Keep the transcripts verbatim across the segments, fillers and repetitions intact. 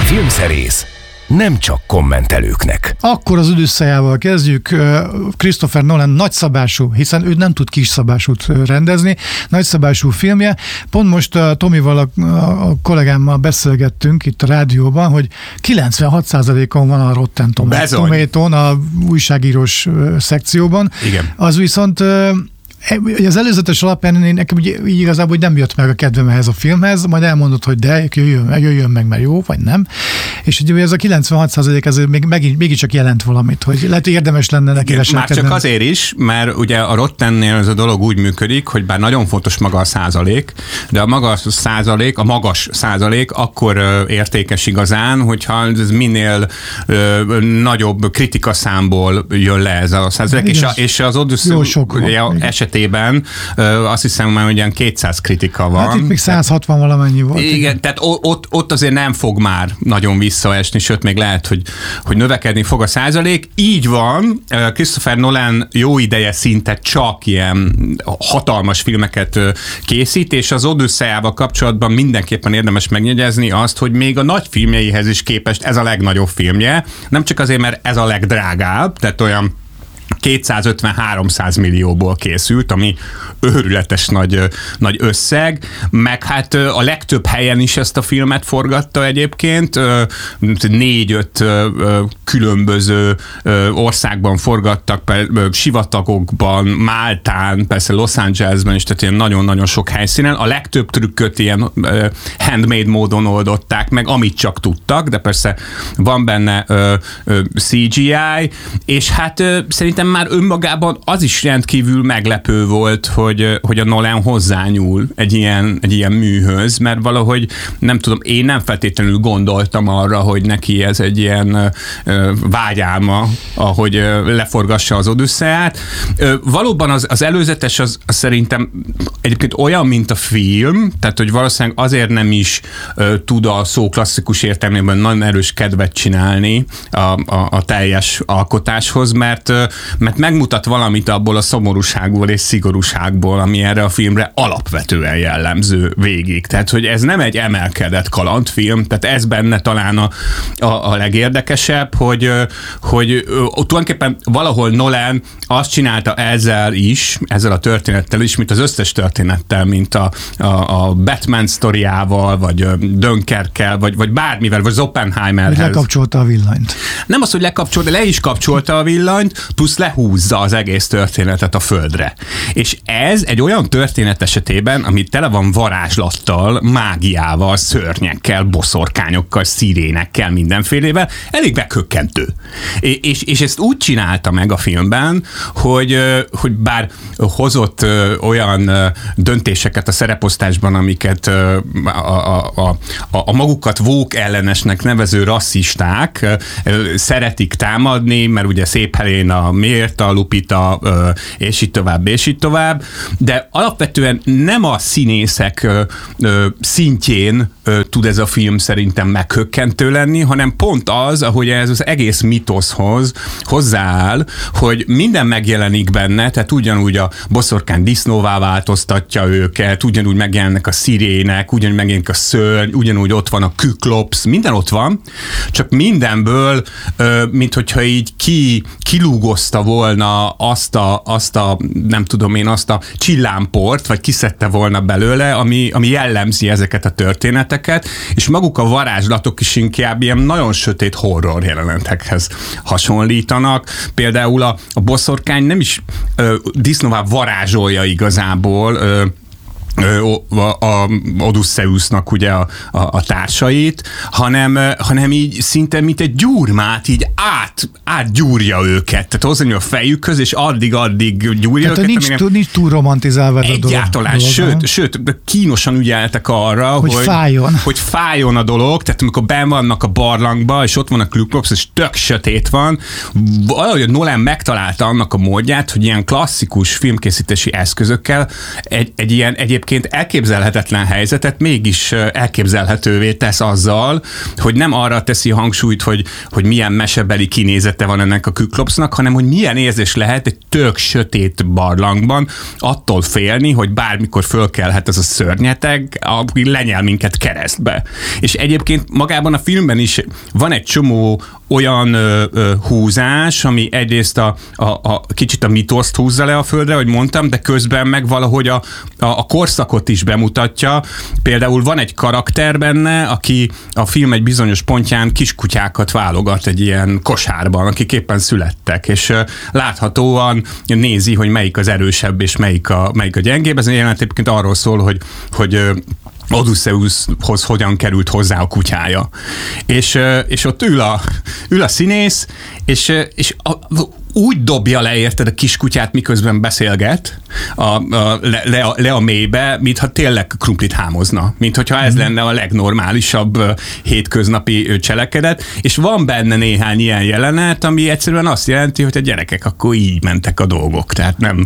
Filmszerész nem csak kommentelőknek. Akkor az Odüsszeiával kezdjük. Christopher Nolan nagyszabású, hiszen ő nem tud kisszabásút rendezni, nagyszabású filmje. Pont most a Tomival, a, a kollégámmal beszélgettünk itt a rádióban, hogy kilencvenhat százalékon van a Rotten Tomatoes-on, a újságírós szekcióban. Igen. Az viszont az előzetes alapján én nekem így, így igazából hogy nem jött meg a kedvem ehhez a filmhez, majd elmondod, hogy de, jöjjön, jöjjön meg, mert jó, vagy nem. És ugye ez a kilencvenhat százalék ez még, meg, mégiscsak jelent valamit, hogy lehet, hogy érdemes lenne neki leselkedni. Már csak azért is, mert ugye a Rottennél ez a dolog úgy működik, hogy bár nagyon fontos maga a százalék, de a magas százalék, a magas százalék akkor ö, értékes igazán, hogyha ez minél ö, nagyobb kritikaszámból jön le ez a százalék, és, a, és az Odyssey esetében ö, azt hiszem már olyan kétszáz kritika van. Hát itt még száz hatvan valamennyi volt. Igen, igen. Tehát ott, ott azért nem fog már nagyon visszaesni, sőt még lehet, hogy, hogy növekedni fog a százalék. Így van, Christopher Nolan jó ideje szinte csak ilyen hatalmas filmeket készít, és az Odüsszeiával kapcsolatban mindenképpen érdemes megjegyezni azt, hogy még a nagy filmjeihez is képest ez a legnagyobb filmje, nem csak azért, mert ez a legdrágább, tehát olyan kétszázötven-háromszáz millióból készült, ami őrületes nagy, nagy összeg, meg hát a legtöbb helyen is ezt a filmet forgatta egyébként, négy-öt különböző országban forgattak, sivatagokban, Máltán, persze Los Angelesben is, tehát ilyen nagyon-nagyon sok helyszínen. A legtöbb trükköt ilyen handmade módon oldották meg, amit csak tudtak, de persze van benne cé gé í, és hát szerintem már önmagában az is rendkívül meglepő volt, hogy, hogy a Nolan hozzányúl egy ilyen, egy ilyen műhöz, mert valahogy nem tudom, én nem feltétlenül gondoltam arra, hogy neki ez egy ilyen ö, vágyálma, ahogy ö, leforgassa az Odüsszeiát. Ö, valóban az, az előzetes az, az szerintem egyébként olyan, mint a film, tehát hogy valószínűleg azért nem is ö, tud a szó klasszikus értelmében nagyon erős kedvet csinálni a, a, a teljes alkotáshoz, mert mert megmutat valamit abból a szomorúságból és szigorúságból, ami erre a filmre alapvetően jellemző végig. Tehát, hogy ez nem egy emelkedett kalandfilm, tehát ez benne talán a, a, a legérdekesebb, hogy, hogy tulajdonképpen valahol Nolan azt csinálta ezzel is, ezzel a történettel is, mint az összes történettel, mint a, a, a Batman sztoriával, vagy Dunkerkel, vagy, vagy bármivel, vagy Oppenheimerhez. Lekapcsolta a villanyt. Nem az, hogy lekapcsolta, le is kapcsolta a villanyt, plusz lehúzza az egész történetet a földre. És ez egy olyan történet esetében, ami tele van varázslattal, mágiával, szörnyekkel, boszorkányokkal, szirénekkel, mindenfélével, elég megkökkentő. És, és ezt úgy csinálta meg a filmben, hogy, hogy bár hozott olyan döntéseket a szereposztásban, amiket a, a, a, a, a magukat woke ellenesnek nevező rasszisták szeretik támadni, mert ugye Szép Helén a Mérta, Lupita, és így tovább, és így tovább, de alapvetően nem a színészek szintjén tud ez a film szerintem meghökkentő lenni, hanem pont az, ahogy ez az egész mitoszhoz hozzááll, hogy minden megjelenik benne, tehát ugyanúgy a boszorkány disznóvá változtatja őket, ugyanúgy megjelennek a szirének, ugyanúgy megjelenik a szörny, ugyanúgy ott van a küklops, minden ott van, csak mindenből, mint hogyha így ki, kilúgozta volna azt a, azt a, nem tudom én, azt a csillámport, vagy kiszedte volna belőle, ami, ami jellemzi ezeket a történeteket, és maguk a varázslatok is inkább ilyen nagyon sötét horror jelenetekhez hasonlítanak. Például a, a boszorkány nem is ö, disznóvá varázsolja igazából ö, a, a Odüsszeiusnak ugye a, a, a társait, hanem, hanem így szinte mint egy gyurmát így át, átgyúrja őket. Tehát hozzányúl a fejükhöz, és addig-addig gyúrja tehát őket. Nincs, túl, nincs túl romantizálva ez a dolog. Egyáltalán, sőt, sőt, kínosan ügyeltek arra, hogy, hogy fájjon. hogy fájjon a dolog, tehát amikor benn vannak a barlangba, és ott van a Küklops, és tök sötét van, valahogy Nolan megtalálta annak a módját, hogy ilyen klasszikus filmkészítési eszközökkel egy, egy ilyen egyébként egyébként elképzelhetetlen helyzetet mégis elképzelhetővé tesz azzal, hogy nem arra teszi hangsúlyt, hogy, hogy milyen mesebeli kinézete van ennek a Kyklopsnak, hanem hogy milyen érzés lehet egy tök sötét barlangban attól félni, hogy bármikor fölkelhet ez a szörnyeteg, aki lenyel minket keresztbe. És egyébként magában a filmben is van egy csomó olyan ö, ö, húzás, ami egyrészt a, a, a kicsit a mitoszt húzza le a földre, hogy mondtam, de közben meg valahogy a, a, a korszakot is bemutatja. Például van egy karakter benne, aki a film egy bizonyos pontján kiskutyákat válogat egy ilyen kosárban, akik éppen születtek, és ö, láthatóan nézi, hogy melyik az erősebb, és melyik a, melyik a gyengébb. Ez jelent egyébként arról szól, hogy, hogy ö, Odysseushoz hogyan került hozzá a kutyája. És, és ott ül a, ül a színész, és, és a, úgy dobja le, érted, a kiskutyát, miközben beszélget a, a, le, le, a, le a mélybe, mintha tényleg krumplit hámozna. Mintha ez lenne a legnormálisabb hétköznapi cselekedet, és van benne néhány ilyen jelenet, ami egyszerűen azt jelenti, hogy a gyerekek akkor így mentek a dolgok. Tehát nem,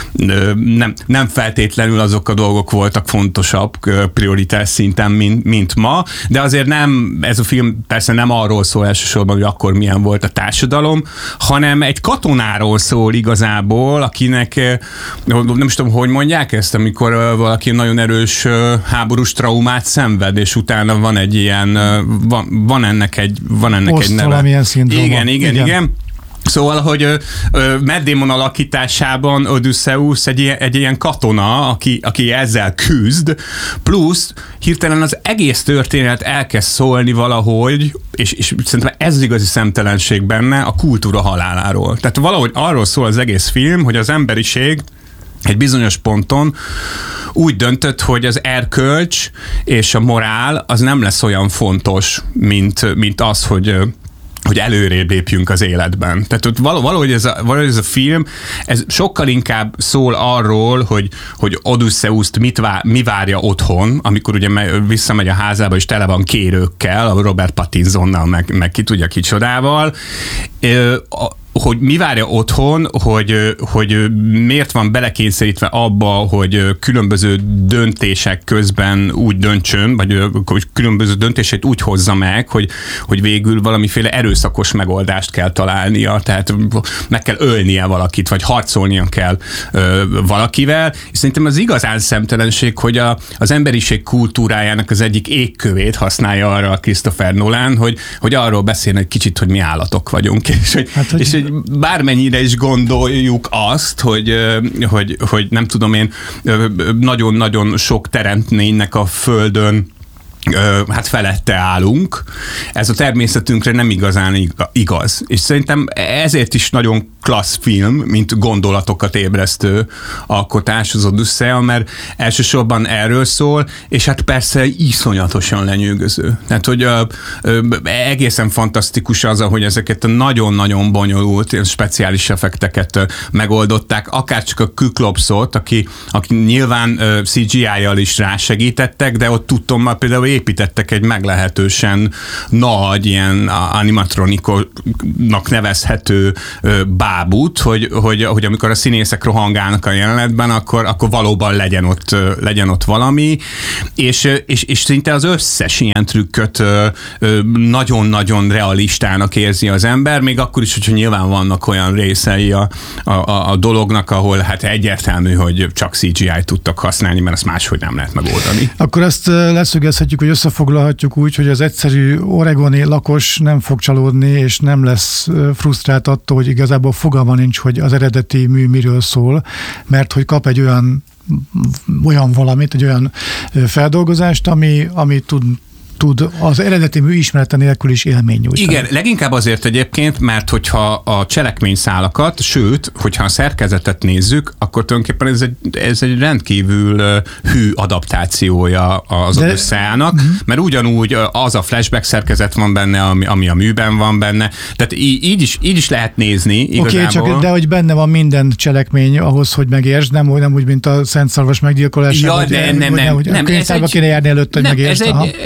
nem, nem feltétlenül azok a dolgok voltak fontosabb prioritás szinten, mint, mint ma, de azért nem, ez a film persze nem arról szól elsősorban, hogy akkor milyen volt a társadalom, hanem egy katonáról szól igazából, akinek, nem is tudom, hogy mondják ezt, amikor valaki nagyon erős háborús traumát szenved, és utána van egy ilyen, van, van ennek egy, van ennek Poszt egy neve. valamilyen szindróma. Igen, igen, igen. igen. Szóval, hogy Matt Damon alakításában Odysseus egy ilyen, egy ilyen katona, aki, aki ezzel küzd, plusz hirtelen az egész történet elkezd szólni valahogy, és, és szerintem ez az igazi szemtelenség benne, a kultúra haláláról. Tehát valahogy arról szól az egész film, hogy az emberiség egy bizonyos ponton úgy döntött, hogy az erkölcs és a morál az nem lesz olyan fontos, mint, mint az, hogy hogy előrébb lépjünk az életben. Tehát ott valahogy ez a, valahogy ez a film, ez sokkal inkább szól arról, hogy, hogy Odysseust mit vár, mi várja otthon, amikor ugye visszamegy a házába, és tele van kérőkkel, a Robert Pattinsonnal, meg, meg ki tudja kicsodával, hogy mi várja otthon, hogy, hogy miért van belekényszerítve abba, hogy különböző döntések közben úgy döntsön, vagy hogy különböző döntését úgy hozza meg, hogy, hogy végül valamiféle erőszakos megoldást kell találnia, tehát meg kell ölnie valakit, vagy harcolnia kell ö, valakivel, és szerintem az igazán szemtelenség, hogy a, az emberiség kultúrájának az egyik égkövét használja arra a Christopher Nolan, hogy, hogy arról beszélni egy kicsit, hogy mi állatok vagyunk, és hogy, hát, hogy... És, hogy bármennyire is gondoljuk azt, hogy, hogy, hogy nem tudom én, nagyon-nagyon sok teremtménynek a Földön hát felette állunk, ez a természetünkre nem igazán igaz. És szerintem ezért is nagyon klassz film, mint gondolatokat ébresztő alkotás az Odyssea, mert elsősorban erről szól, és hát persze iszonyatosan lenyűgöző. Tehát, hogy ö, ö, egészen fantasztikus az, ahogy ezeket a nagyon-nagyon bonyolult, speciális effekteket ö, megoldották, akárcsak a Kyklopsot, aki, aki nyilván ö, cé gé í-jal is rásegítettek, de ott tudtom, már például építettek egy meglehetősen nagy, ilyen animatroniknak nevezhető ö, bábút, hogy, hogy, hogy amikor a színészek rohangálnak a jelenetben, akkor, akkor valóban legyen ott, legyen ott valami, és, és, és szinte az összes ilyen trükköt nagyon-nagyon realistának érzi az ember, még akkor is, hogyha nyilván vannak olyan részei a, a, a dolognak, ahol hát egyértelmű, hogy csak cé gé í-t tudtak használni, mert ezt máshogy nem lehet megoldani. Akkor ezt leszögezhetjük, hogy összefoglalhatjuk úgy, hogy az egyszerű oregoni lakos nem fog csalódni, és nem lesz frusztrált attól, hogy igazából fogalma nincs, hogy az eredeti mű miről szól, mert hogy kap egy olyan, olyan valamit, egy olyan feldolgozást, ami, ami tud tud az eredeti mű ismerete nélkül is élmény nyújtani. Igen, leginkább azért egyébként, mert hogyha a cselekményszálakat, sőt, hogyha a szerkezetet nézzük, akkor tulajdonképpen ez egy, ez egy rendkívül hű adaptációja az Odysseának, uh-huh. mert ugyanúgy az a flashback szerkezet van benne, ami, ami a műben van benne, tehát így, így, is, így is lehet nézni igazából. Oké, okay, csak de hogy benne van minden cselekmény ahhoz, hogy megértsd, nem, nem úgy, mint a Szent Szarvas meggyilkolása. Ja, de nem, nem, nem. nem, nem. A könyvtárba kéne járni előtt, hogy megértsd. Ez egy, ez egy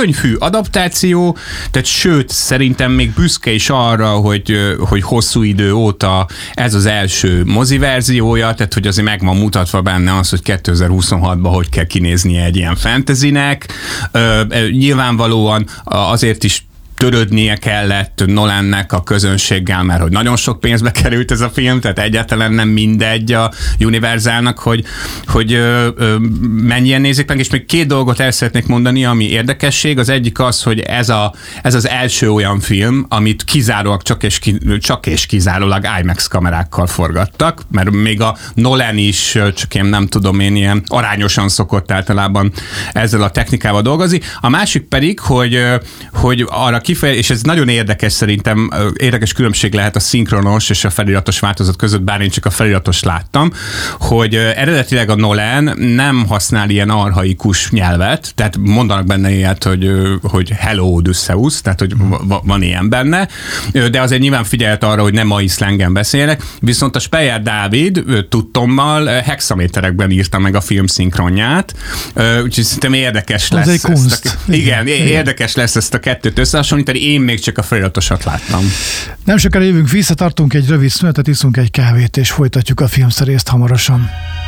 könyvhű adaptáció, tehát sőt, szerintem még büszke is arra, hogy, hogy hosszú idő óta ez az első moziverziója, tehát hogy azért meg van mutatva benne az, hogy kétezer-huszonhatban hogy kell kinéznie egy ilyen fantasynek. Nyilvánvalóan azért is törődnie kellett Nolannek a közönséggel, mert hogy nagyon sok pénzbe került ez a film, tehát egyáltalán nem mindegy a Universalnak, hogy, hogy ö, ö, mennyien nézik meg, és még két dolgot el szeretnék mondani, ami érdekesség. Az egyik az, hogy ez, a, ez az első olyan film, amit kizárólag csak és, ki, csak és kizárólag IMAX kamerákkal forgattak, mert még a Nolan is, csak én nem tudom én, ilyen arányosan szokott általában ezzel a technikával dolgozni. A másik pedig, hogy, hogy arra kifeje, és ez nagyon érdekes szerintem, érdekes különbség lehet a szinkronos és a feliratos változat között, bár én csak a feliratos láttam, hogy eredetileg a Nolan nem használ ilyen archaikus nyelvet, tehát mondanak benne ilyet, hogy, hogy Hello Odysseus, tehát hogy van ilyen benne, de azért nyilván figyelt arra, hogy nem mai szlengen beszélnek, viszont a Speyer Dávid tudtommal hexaméterekben írta meg a film szinkronját, úgyhogy szerintem érdekes lesz. Ez egy kunst. A, igen, igen, érdekes lesz ezt a kettőt összehasonlítani, én még csak a feliratosat láttam. Nem sokára jövünk vissza, tartunk egy rövid szünetet, iszunk egy kávét, és folytatjuk a filmszerészt hamarosan.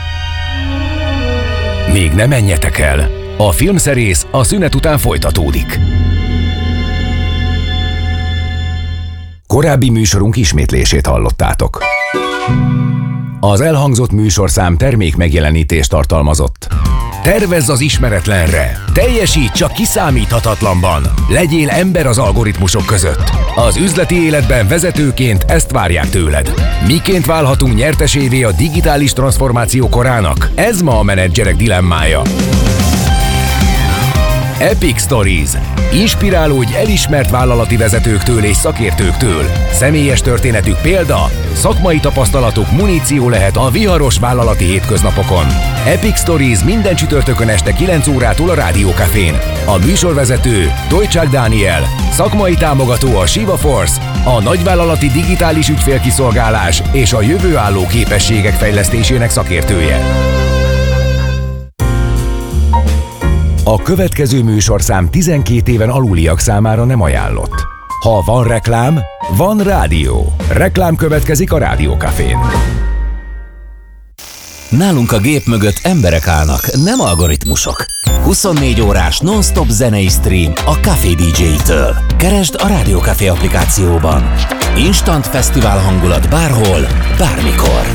Még ne menjetek el! A filmszerész a szünet után folytatódik. Korábbi műsorunk ismétlését hallottátok. Az elhangzott műsorszám termék megjelenítést tartalmazott. Tervezz az ismeretlenre! Teljesíts a kiszámíthatatlanban! Legyél ember az algoritmusok között! Az üzleti életben vezetőként ezt várják tőled. Miként válhatunk nyertesévé a digitális transformáció korának? Ez ma a menedzserek dilemmája. Epic Stories. Inspirálódj elismert vállalati vezetőktől és szakértőktől. Személyes történetük példa, szakmai tapasztalatuk muníció lehet a viharos vállalati hétköznapokon. Epic Stories minden csütörtökön este kilenc órától a Rádiókafén. A műsorvezető Dojcsák Dániel, szakmai támogató a Shiva Force, a nagyvállalati digitális ügyfélkiszolgálás és a jövőálló képességek fejlesztésének szakértője. A következő műsorszám tizenkét éven aluliak számára nem ajánlott. Ha van reklám, van rádió. Reklám következik a Rádiókafén. Nálunk a gép mögött emberek állnak, nem algoritmusok. huszonnégy órás non-stop zenei stream a Café dé dzsé-től. Keresd a Rádiókafé applikációban. Instant fesztivál hangulat bárhol, bármikor.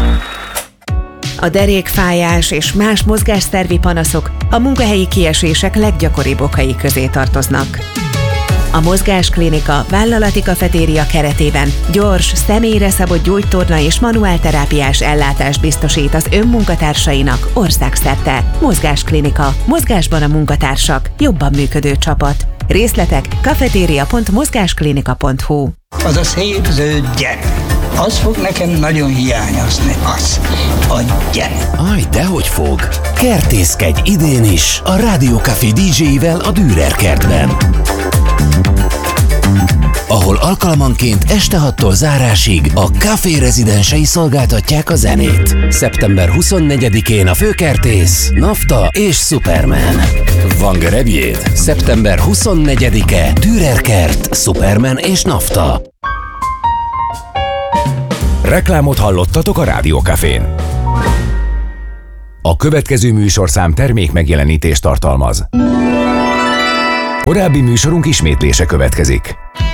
A derékfájás és más mozgásszervi panaszok a munkahelyi kiesések leggyakoribb okai közé tartoznak. A Mozgásklinika vállalati kafetéria keretében gyors, személyre szabott gyógytorna és manuálterápiás ellátást biztosít az önmunkatársainak országszerte. Mozgásklinika. Mozgásban a munkatársak. Jobban működő csapat. Részletek kafetéria pont mozgásklinika pont hu. Az a szép zöld gyerek. Az fog nekem nagyon hiányozni, az a gyerek. Aj, dehogy fog! Kertészkedj idén is a Rádiókafé dé dzsé-vel a Dürer kertben, ahol alkalmanként este hattól zárásig a Café rezidensei szolgáltatják a zenét. szeptember huszonnegyedikén a főkertész, Nafta és Superman. Van gerebjéd? szeptember huszonnegyedike, Dürer kert, Superman és Nafta. Reklámot hallottatok a Rádiókafén. A következő műsorszám termék megjelenítést tartalmaz. Korábbi műsorunk ismétlése következik.